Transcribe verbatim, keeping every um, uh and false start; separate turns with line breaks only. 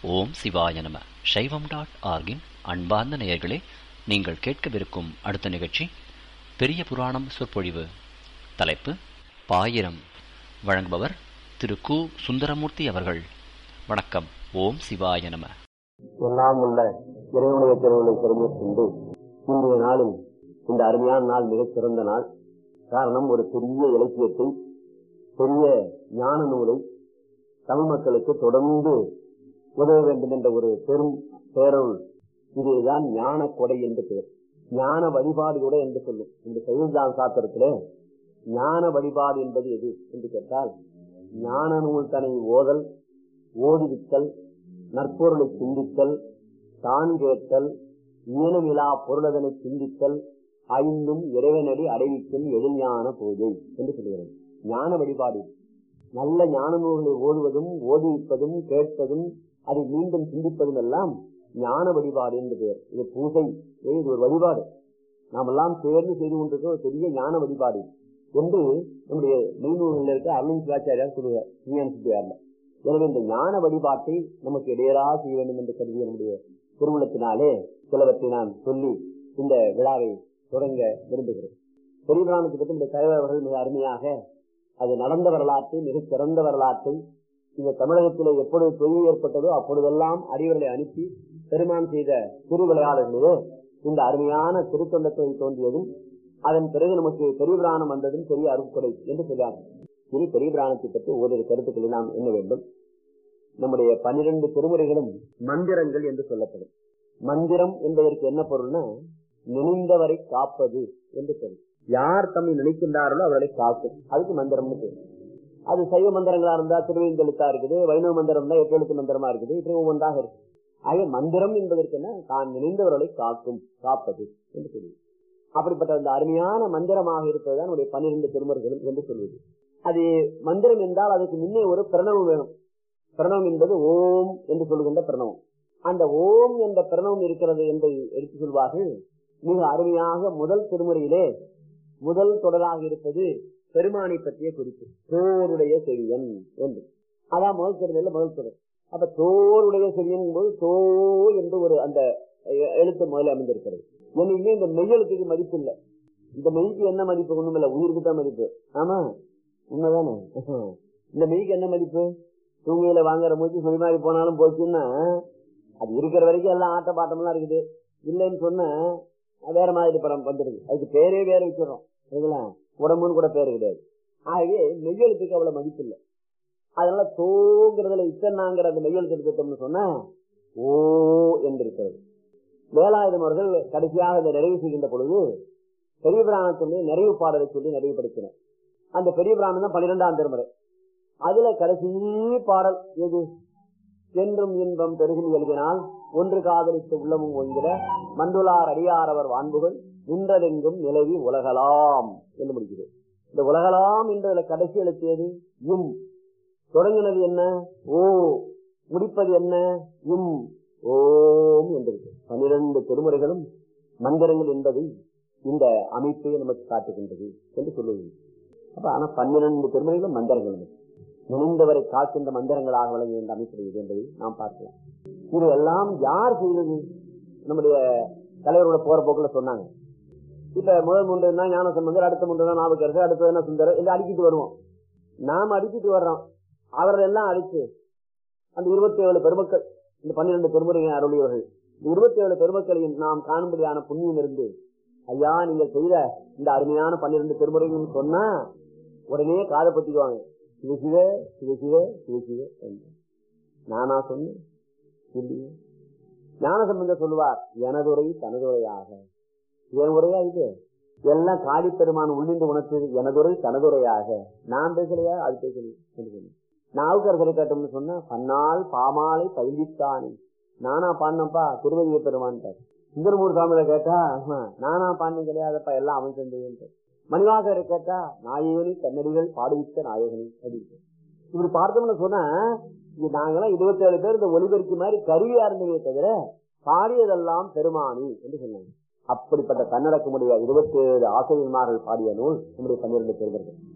ஓம் சிவாய நம. சைவம் டாட் ஆர்கின் அன்பார்ந்த நேயர்களே, நீங்கள் கேட்கவிருக்கும் அடுத்த நிகழ்ச்சி பெரிய புராணம் சொற்பொழிவு. தலைப்பு பாயிரம். வழங்குபவர் திரு கு சுந்தரமூர்த்தி அவர்கள். வணக்கம். ஓம் சிவாய நம.
எல்லாம் உள்ள இறைவனுடைய திருவுளை பெருமை கொண்டு இன்றைய நாளில் இந்த அருமையான நாள் மிகச் சிறந்த நாள். காரணம், ஒரு பெரிய இலக்கியத்தை, பெரிய ஞான நூலை தமிழ் மக்களுக்கு தொடர்ந்து உதவ வேண்டும் என்ற ஒரு பெரும் பேரருள். இதுதான் ஞான கொடை என்று பெயர். ஞான வழிபாடு கூட என்று சொல்லும். இந்த சைவஞான சாஸ்திரத்திலே ஞான வழிபாடு என்பது எது என்று கேட்டால், ஞான நூல் தனை ஓதல், ஓதுவித்தல், நற்பொருளை சிந்தித்தல், தான் கேட்டல், ஈனமிலா பொருளதனை சிந்தித்தல், ஐந்தும் இறைவனடி அடைவிக்கும் எழில்ஞான பூஜை என்று சொல்கிறது. ஞான வழிபாடு நல்ல ஞான நூல்களை ஓதுவதும், ஓதுவிப்பதும், கேட்பதும், அதை மீண்டும் சிந்திப்பதும் எல்லாம் ஞான வழிபாடு என்று பெயர். இது பூஜை, இது ஒரு வழிபாடு. நாம் எல்லாம் சேர்ந்து செய்து கொண்டிருக்கிற ஒரு பெரிய ஞான வழிபாடு என்று நம்முடைய மெய்நூல்களில் இருக்க அருள் சிவாச்சாரியார் சொல்லுவார். எனவே இந்த ஞான வழிபாட்டை நமக்கு இடையராக செய்ய வேண்டும் என்று கருதிய நம்முடைய திருவுள்ளத்தினாலே சிலவற்றை நான் சொல்லி இந்த விழாவை தொடங்க விரும்புகிறேன். பெரிய புராணத்தை பற்றி இந்த தலைவர்கள் மிக அருமையாக அது நடந்த வரலாற்றை, மிகச் சிறந்த வரலாற்றை, இந்த தமிழகத்திலே எப்பொழுது தொழில் ஏற்பட்டதோ அப்பொழுதெல்லாம் அடியவர்களை அனுப்பி பெருமான் செய்த திருவிளையாடல்களிலே இந்த அருமையான திருத்தொண்ட தொழில் தோன்றியதும், அதன் பிறகு நமக்கு பெரிய புராணம் வந்ததும் பெரிய அருட்கொடை என்று சொல்றாங்க. இனி பெரிய புராணத்தை பற்றி ஓரிரு கருத்துக்களை நாம் எண்ண வேண்டும். நம்முடைய பன்னிரண்டு திருமுறைகளும் மந்திரங்கள் என்று சொல்லப்படும். மந்திரம் என்பதற்கு என்ன பொருள்னா, நினைந்தவரை காப்பது என்று பொருள். யார் தம்மை நினைக்கின்றார்களோ அவர்களை காக்கும், அதுக்கு மந்திரம்னு பேர். அது சைவ மந்திரங்களா இருந்தா திருவைந்தெழுத்தா இருக்குது, வைணவ மந்திரம் தான் எட்டு எழுத்து மந்திரமா இருக்குது, இப்படி ஒவ்வொன்றாக இருக்கு. ஆக மந்திரம் என்பதற்கு என்ன, தான் நினைந்தவர்களை காக்கும், காப்பது என்று சொல்லுவது. அப்படிப்பட்ட அந்த அருமையான மந்திரமாக இருப்பதுதான் நம்முடைய பன்னிரண்டு திருமுறைகளும் என்று சொல்வது. அது மந்திரம் என்றால் அதுக்கு முன்னே ஒரு பிரணவம் வேணும். பிரணவம் என்பது ஓம் என்று சொல்லுகின்ற பிரணவம். அந்த ஓம் என்ற பிரணவம் இருக்கிறது என்று எடுத்து சொல்வார்கள். மிக அருமையாக முதல் திருமுறையிலே முதல் தொடராக இருப்பது பெருமானை பற்றிய குறிப்பு, தோருடைய செவியன் என்று. அதான் முதல் திருமுறையில முதல் தொடர். அப்ப தோருடைய செவியன் போது தோ என்று ஒரு அந்த எழுத்து முதல்ல அமைந்திருக்கிறது. என்னைக்குமே இந்த மெய்யெழுத்துக்கு மதிப்பு இல்லை. இந்த மெய்க்கு என்ன மதிப்பு? ஒண்ணும் இல்லை, உயிருக்கு தான் மதிப்பு. ஆமா, உண்மைதானே. இந்த மெய்க்கு என்ன மதிப்பு? தூங்கையில வாங்குற மூச்சு சொல்லி மாதிரி போனாலும் போச்சுன்னா அது இருக்கிற வரைக்கும் எல்லாம் ஆட்ட பாட்டம்லாம் இருக்குது. இல்லைன்னு சொன்ன வேற மாதிரி படம் வந்துடுது. அதுக்கு பேரே வேற வச்சிடறோம். உடம்புன்னு கூட பேரு கிடையாது. ஆகவே மெய்யெழுத்துக்கு அவ்வளவு மதிப்பு இல்லை. அதனால தோங்கிறதுல இத்தனாங்கிற அந்த மெய்யெழுத்து எடுத்தோம்னு சொன்னா ஓ என்று இருக்கிறது. வேலாயுதம் அவர்கள் கடைசியாக அதை நிறைவு செய்கின்ற பொழுது பெரிய புராணத்துடைய நிறைவு பாடலை சொல்லி நிறைவுபடுத்தினார். அந்த பெரிய புராணம் தான் பன்னிரெண்டாம் திருமுறை. அதுல கடைசி பாடல் எது? என்றும் இன்பம் பெருகும் எழுதினால் ஒன்று காதலித்து உள்ளமும் ஒன்கிற மண்டுளார் அடியாரவர் வான்புகள் நின்றதெங்கும் நிலவி உலகலாம் என்று முடிக்கிறது. இந்த உலகலாம் என்றதுல கடைசி எழுத்தியது யும். தொடங்கினது என்ன? ஓ. முடிப்பது என்ன? யும். ஓம் என்று. பன்னிரண்டு திருமுறைகளும் மந்திரங்கள் என்பதை இந்த அமைப்பை நமக்கு காட்டுகின்றது என்று சொல்லுவது. அப்ப ஆனா பன்னிரண்டு திருமுறைகளும் மந்திரங்கள் நினைந்தவரை காக்கின்ற மந்திரங்களாக வழங்குகின்ற அமைப்பு என்பதை நாம் பார்க்கலாம். இது எல்லாம் யார் செய்தது? நம்முடைய தலைவரோட போற போக்குல சொன்னாங்க. இப்ப முதல் மூன்று தான் ஞான சம்பந்தர், அடுத்த மூன்று தான் நாவுக்கரசு, அடுத்தது என்ன சுந்தரர், இதை அடிக்கிட்டு வருவோம். நாம் அடிக்கிட்டு வர்றோம், அவர்கள் எல்லாம் அடிச்சு அந்த இருபத்தி ஏழு பெருமக்கள், இந்த பன்னிரண்டு பெருமுறை அருளியவர்கள், இருபத்தி ஏழு பெருமக்களையும் நாம் காணும்படியான புண்ணியம் இருந்து, ஐயா நீங்கள் செய்த இந்த அருமையான பன்னிரண்டு பெருமுறைகள் சொன்னா உடனே காதை பத்திக்குவாங்க. சிவசிவ சிவசிவ சிவசிவ என்று நானா சொன்னேன். ஞான சம்பந்தர் சொல்லுவார், எனதுரை தனதுரையாக. என் உரையா இது? எல்லாம் காளி பெருமான் உள்ளிந்து உணர்த்தது. எனதுரை தனதுரையாக. நான் பேசலையா? அது பேசல. நாவுக்கரசரை கேட்டோம்னு சொன்னா, பன்னால் பாமாலை பயிலித்தானே. நானா பாடினப்பா திருவதிய பெருமான். சுந்தரமூர் சாமியில கேட்டா நானா பாடின கிடையாதப்பா, எல்லாம் அவன் செஞ்சது. மணிவாசரை கேட்டா நாயகனி தன்னடிகள் பாடுவித்த நாயகனி அப்படின்னு. இப்படி பார்த்தோம்னு சொன்னா நாங்கெல்லாம் இருபத்தி ஏழு பேர் இந்த ஒலிபெருக்கி மாதிரி கருவியா இருந்ததே தவிர பாடியதெல்லாம் பெருமானி என்று சொன்னாங்க. அப்படிப்பட்ட தன்னடக்க முடிய இருபத்தி ஏழு ஆசிரியர்மார்கள் பாடிய நூல் நம்முடைய பன்னிரண்டு பெருமர்கள்.